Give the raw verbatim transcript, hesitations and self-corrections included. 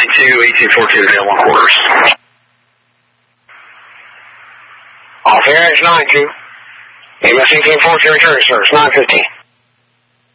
nine two, eighteen forty-two, available quarters. Off air, it's nine two. M S eighteen forty-two, return service, nine fifteen.